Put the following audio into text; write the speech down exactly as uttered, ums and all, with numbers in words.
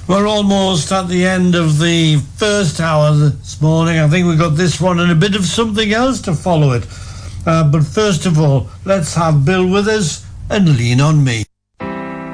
We're almost at the end of the first hour this morning. I think we've got this one and a bit of something else to follow it. Uh, but first of all, let's have Bill Withers and Lean on Me.